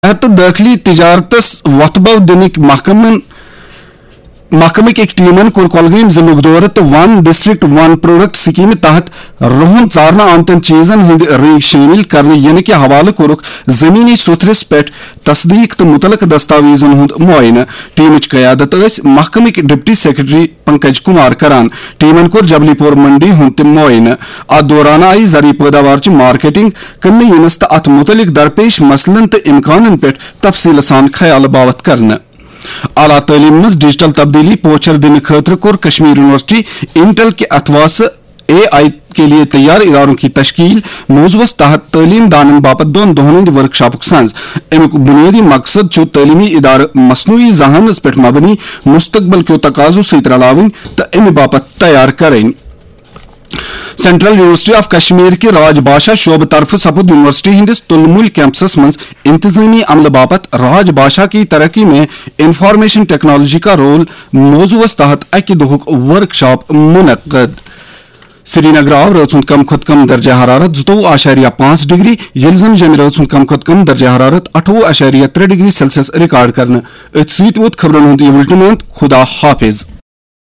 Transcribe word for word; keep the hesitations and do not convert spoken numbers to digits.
तहत दाखिली तिजारतस वतबव दिनक महकमन महकमक एक टीमन कोर कोलगम जिलुक दौर तो one district one product scheme तहत रोहन चारना आमतन चीजन हंद रेंज शामिल करने यन के हवाले कोरुक जमीनी सुथरस पे तस्दीक तो मुतलक दस्तावेजन हंद मुआयना टीमच कयादत महकमक डिप्टी सेक्रेटरी पंकज कुमार करान टीमन कोर जबलीपुर मंडी हंद तम मुआयना अत दौरान आई जरी पैदावार मार्केटिंग करने यनस तो अत मुतलक दरपेश मसलन तो इम्कान पे तफसील सान ख्याल बावत करना आला तालीम मज डिजिटल तब्दीली पोचर दिन खतर कोर कश्मीर यूनिवर्सिटी इंटेल के अथवास ए आई के लिए तैयार इदारों की तश्कील मौजूस तहत तालीम दानन बापत दोन दोहन वर्कशॉप संज अमुक बुनियादी मकसद चु तालीमी इदार मसनूई जहानस पे मबनी मुस्तकबल क्यों तकाजु सत रलावन तो अमि बापत तैयार करें। सेंट्रल यूनिवर्सिटी ऑफ कश्मीर के राजभाषा शोब तरफ सपुद यूनिवर्सिटी हिंदिस तुलमुल कैंपस मज इंतजामी अमल बापत राजभाषा की तरक्की में इंफॉर्मेशन टेक्नोलॉजी का रोल मौजूस तहत अकि दुहुक वर्कशॉप मुनक्कद। श्रीनगर आव रच कम खुद कम दर्जा हरारत जुतोवु आशारिया पांच डिग्री यिल जन जमि रच कम खुद कम दर्जा हरारत अठवु आशारिया त्रे डिग्री सेल्सियस रिकॉर्ड करने। अत सत वोत खबरन हुंद यह बुलेटिन खुदा हाफिज।